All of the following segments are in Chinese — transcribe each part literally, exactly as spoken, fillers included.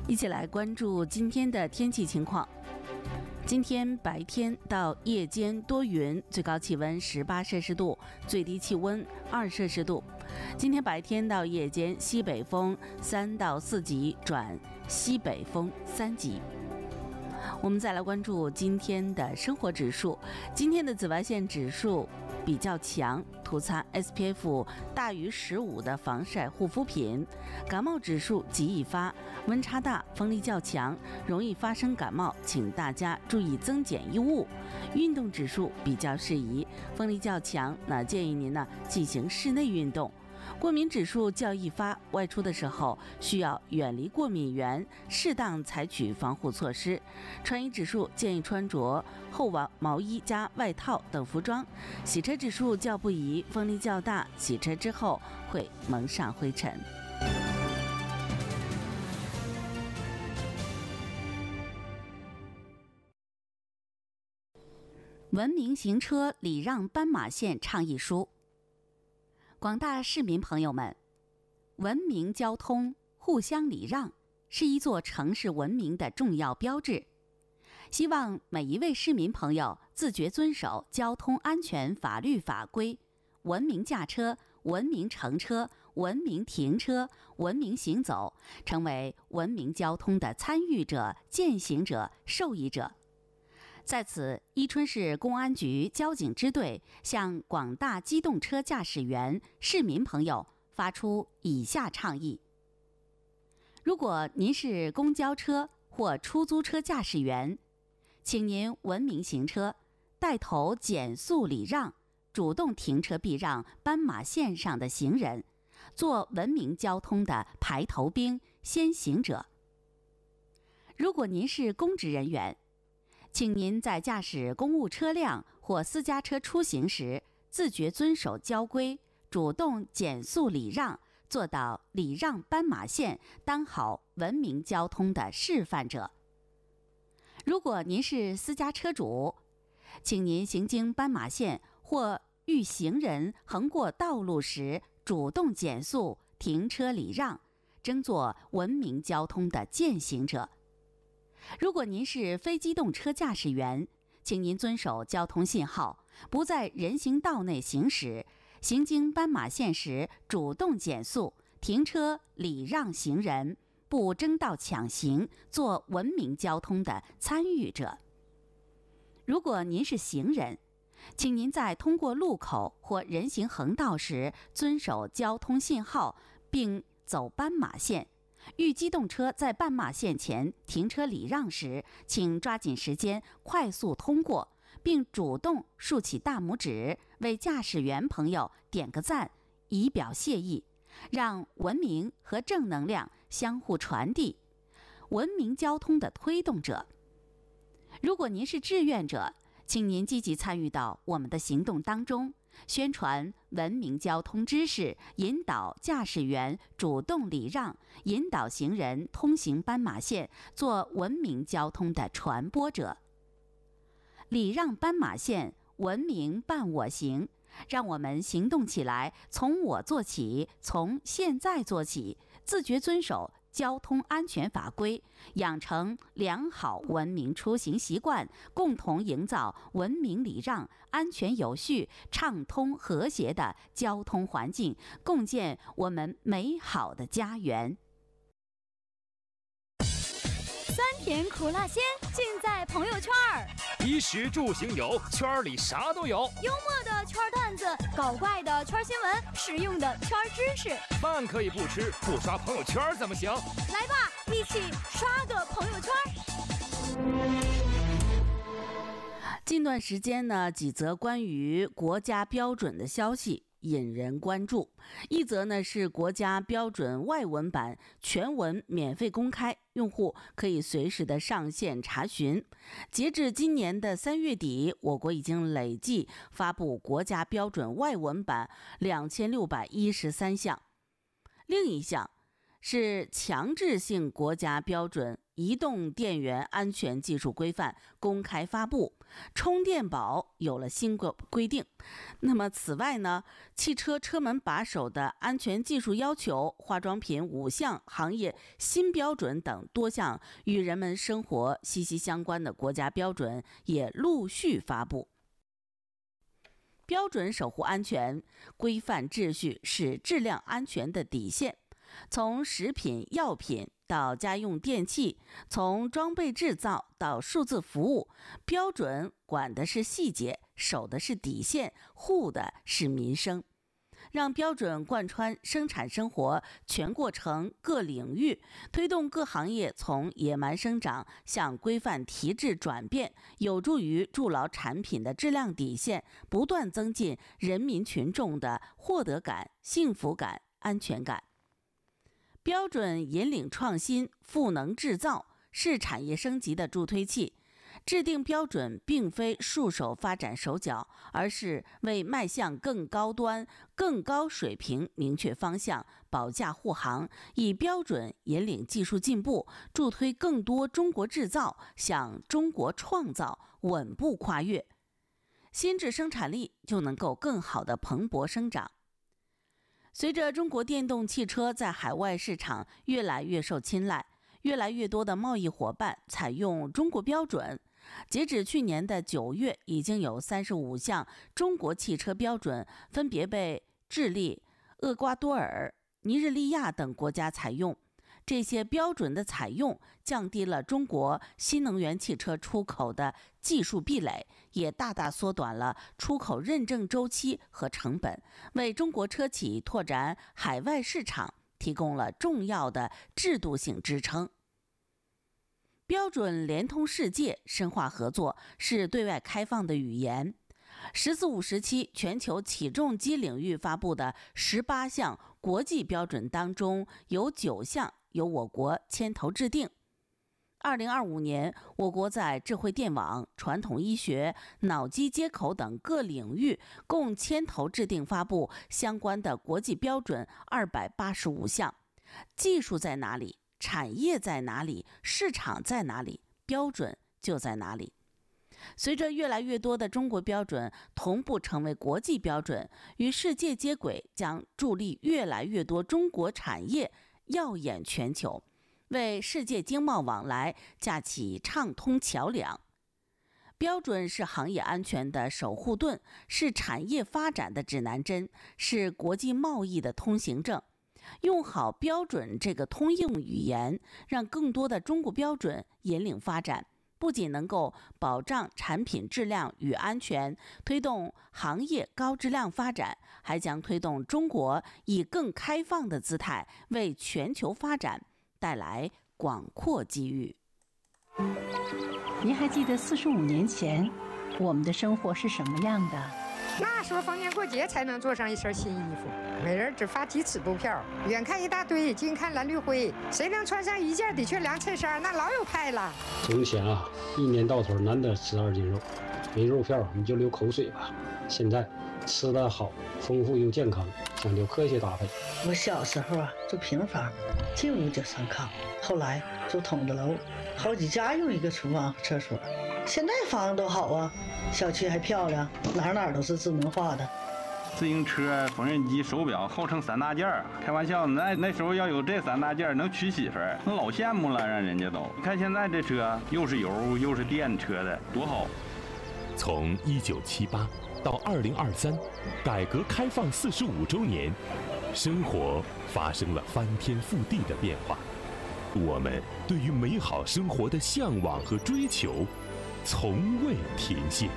一起来关注今天的天气情况。今天白天到夜间多云，最高气温十八摄氏度，最低气温二摄氏度。今天白天到夜间西北风三到四级转西北风三级。我们再来关注今天的生活指数。今天的紫外线指数比较强，涂擦 S P F 大于十五的防晒护肤品。感冒指数极易发，温差大，风力较强，容易发生感冒，请大家注意增减衣物。运动指数比较适宜，风力较强，那建议您呢进行室内运动。过敏指数较易发，外出的时候需要远离过敏源，适当采取防护措施。穿衣指数建议穿着厚毛衣加外套等服装。洗车指数较不宜，风力较大，洗车之后会蒙上灰尘。文明行车礼让斑马线倡议书。广大市民朋友们，文明交通、互相礼让是一座城市文明的重要标志。希望每一位市民朋友自觉遵守交通安全法律法规，文明驾车、文明乘车、文明停车、文明行走，成为文明交通的参与者、践行者、受益者。在此，伊春市公安局交警支队向广大机动车驾驶员、市民朋友发出以下倡议：如果您是公交车或出租车驾驶员，请您文明行车，带头减速礼让，主动停车避让斑马线上的行人，做文明交通的排头兵、先行者。如果您是公职人员，请您在驾驶公务车辆或私家车出行时，自觉遵守交规，主动减速礼让，做到礼让斑马线，当好文明交通的示范者。如果您是私家车主，请您行经斑马线或遇行人横过道路时，主动减速、停车礼让，争做文明交通的践行者。如果您是非机动车驾驶员，请您遵守交通信号，不在人行道内行驶，行经斑马线时主动减速、停车礼让行人，不争道抢行，做文明交通的参与者。如果您是行人，请您在通过路口或人行横道时遵守交通信号，并走斑马线。遇机动车在斑马线前停车礼让时，请抓紧时间快速通过，并主动竖起大拇指，为驾驶员朋友点个赞，以表谢意，让文明和正能量相互传递，文明交通的推动者。如果您是志愿者，请您积极参与到我们的行动当中，宣传文明交通知识，引导驾驶员主动礼让，引导行人通行斑马线，做文明交通的传播者。礼让斑马线，文明伴我行，让我们行动起来，从我做起，从现在做起，自觉遵守交通安全法规，养成良好文明出行习惯，共同营造文明礼让、安全有序、畅通和谐的交通环境，共建我们美好的家园。 酸甜苦辣鲜，尽在朋友圈儿。 衣食住行有，圈里啥都有。 幽默的圈段子，搞怪的圈新闻，实用的圈知识。 饭可以不吃，不刷朋友圈怎么行？ 来吧，一起刷个朋友圈。 近段时间呢，几则关于国家标准的消息引人关注。一则呢是国家标准外文版全文免费公开，用户可以随时的上线查询。截至今年的三月底，我国已经累计发布国家标准外文版两千六百一十三项。另一项是强制性国家标准移动电源安全技术规范公开发布，充电宝有了新规定。那么此外呢，汽车车门把手的安全技术要求、化妆品五项行业新标准等多项与人们生活息息相关的国家标准也陆续发布。标准守护安全，规范秩序是质量安全的底线。从食品、药品到家用电器，从装备制造到数字服务，标准管的是细节，守的是底线，护的是民生。让标准贯穿生产生活全过程各领域，推动各行业从野蛮生长向规范提质转变，有助于筑牢产品的质量底线，不断增进人民群众的获得感、幸福感、安全感。标准引领创新，赋能制造，是产业升级的助推器。制定标准并非束手发展手脚，而是为迈向更高端、更高水平明确方向，保驾护航，以标准引领技术进步，助推更多中国制造向中国创造稳步跨越，新质生产力就能够更好地蓬勃生长。随着中国电动汽车在海外市场越来越受青睐，越来越多的贸易伙伴采用中国标准。截止去年的九月，已经有三十五项中国汽车标准分别被智利、厄瓜多尔、尼日利亚等国家采用。这些标准的采用，降低了中国新能源汽车出口的技术壁垒，也大大缩短了出口认证周期和成本，为中国车企拓展海外市场提供了重要的制度性支撑。标准连通世界，深化合作，是对外开放的语言。十四五时期全球起重机领域发布的十八项国际标准当中，有九项由我国牵头制定。二零二五年，我国在智慧电网、传统医学、脑机接口等各领域共牵头制定发布相关的国际标准二百八十五项。技术在哪里？产业在哪里？市场在哪里？标准就在哪里。随着越来越多的中国标准同步成为国际标准，与世界接轨，将助力越来越多中国产业耀眼全球，为世界经贸往来架起畅通桥梁。标准是行业安全的守护盾，是产业发展的指南针，是国际贸易的通行证。用好标准这个通用语言，让更多的中国标准引领发展，不仅能够保障产品质量与安全，推动行业高质量发展，还将推动中国以更开放的姿态为全球发展带来广阔机遇。 您还记得四十五年前我们的生活是什么样的？ 那时候逢年过节才能做上一身新衣服，每人只发几尺布票，远看一大堆，近看蓝绿灰，谁能穿上一件的确凉衬衫，那老有派了。 从前啊，一年到头难得吃二斤肉，没肉票你就流口水吧。现在吃得好，丰富又健康，讲究科学搭配。 我小时候啊住平房，进屋就上炕，后来住筒子楼，好几家有一个厨房和厕所。现在房子都好啊，小区还漂亮，哪哪都是智能化的。 自行车、缝纫机、手表，号称三大件儿。开玩笑，那那时候要有这三大件儿，能娶媳妇儿，那老羡慕了，让人家都。你看现在这车又是油又是电车的，多好！ 从一九七八到二零二三，改革开放四十五周年，生活发生了翻天覆地的变化。我们对于美好生活的向往和追求，从未停歇。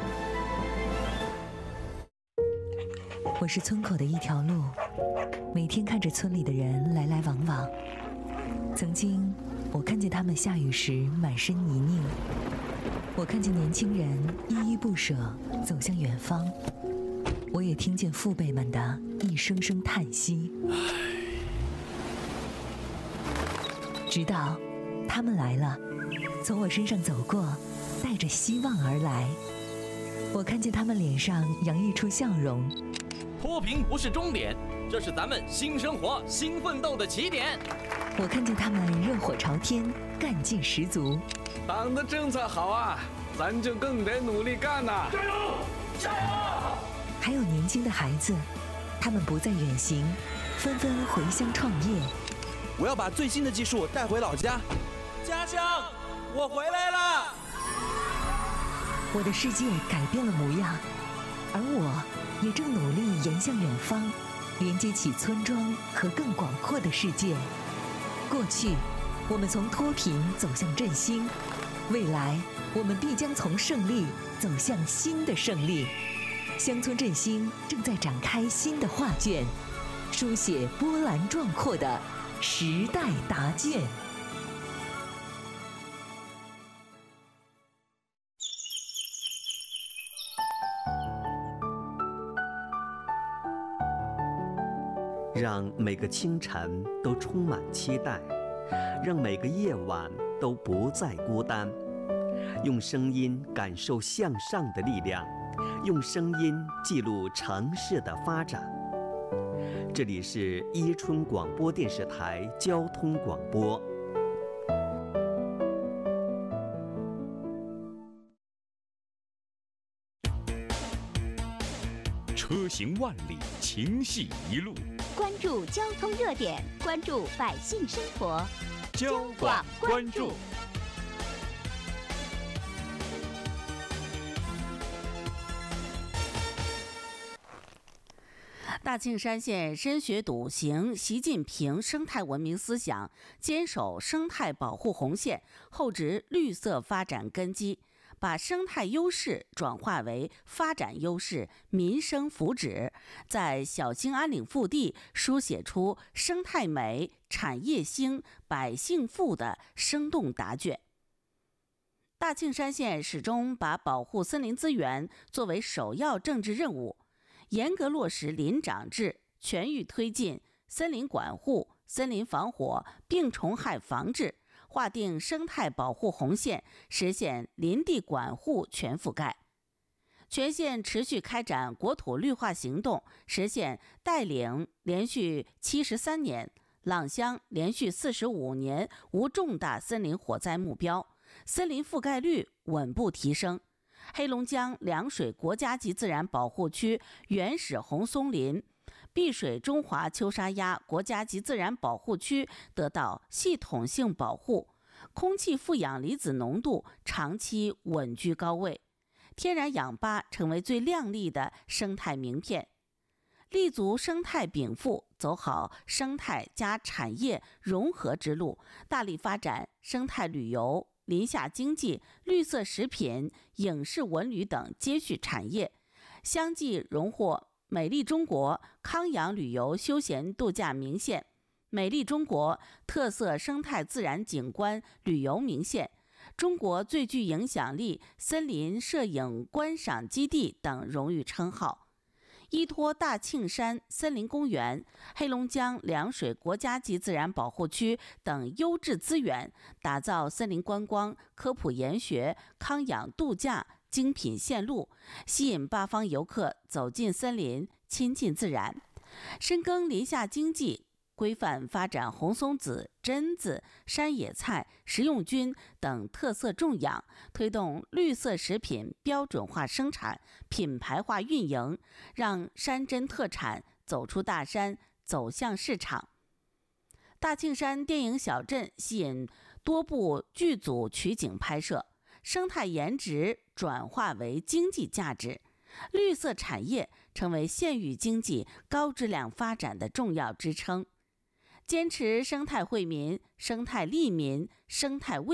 我是村口的一条路，每天看着村里的人来来往往。曾经，我看见他们下雨时满身泥泞，我看见年轻人依依不舍走向远方，我也听见父辈们的一声声叹息。直到他们来了，从我身上走过，带着希望而来。我看见他们脸上洋溢出笑容。 脱贫不是终点， 这是咱们新生活、新奋斗的起点。 我看见他们热火朝天，干劲十足。 党的政策好啊，咱就更得努力干呐！ 加油！加油！ 还有年轻的孩子，他们不再远行，纷纷回乡创业。 我要把最新的技术带回老家。 家乡，我回来了！ 我的世界改变了模样，而我也正努力延向远方，连接起村庄和更广阔的世界。过去，我们从脱贫走向振兴，未来，我们必将从胜利走向新的胜利。乡村振兴正在展开新的画卷，书写波澜壮阔的时代答卷。 让每个清晨都充满期待，让每个夜晚都不再孤单。用声音感受向上的力量，用声音记录城市的发展。这里是伊春广播电视台交通广播。 车行万里，情系一路。 关注交通热点，关注百姓生活， 交广关注。 大庆山县深学笃行习近平生态文明思想，坚守生态保护红线，厚植绿色发展根基，把生态优势转化为发展优势、民生福祉，在小兴安岭腹地书写出生态美、产业兴、百姓富的生动答卷。大庆山县始终把保护森林资源作为首要政治任务，严格落实林长制，全域推进森林管护、森林防火、病虫害防治，划定生态保护红线，实现林地管护全覆盖。全县持续开展国土绿化行动，实现带领连续七十三年、朗乡连续四十五年无重大森林火灾目标，森林覆盖率稳步提升。黑龙江凉水国家级自然保护区原始红松林、碧水中华秋沙鸭国家级自然保护区得到系统性保护，空气负氧离子浓度长期稳居高位，天然氧吧成为最亮丽的生态名片。立足生态禀赋，走好生态加产业融合之路，大力发展生态旅游、林下经济、绿色食品、影视文旅等接续产业，相继荣获美丽中国康养旅游休闲度假名县、美丽中国特色生态自然景观旅游名县、中国最具影响力森林摄影观赏基地等荣誉称号。依托大庆山森林公园、黑龙江凉水国家级自然保护区等优质资源，打造森林观光、科普研学、康养度假精品线路，吸引八方游客走进森林、亲近自然。深耕林下经济，规范发展红松子、榛子、山野菜、食用菌等特色种养，推动绿色食品标准化生产、品牌化运营，让山珍特产走出大山，走向市场。大庆山电影小镇吸引多部剧组取景拍摄，生态颜值转化为经济价值，绿色产业成为县域经济高质量发展的重要支撑。坚持生态惠民、生态利民、生态为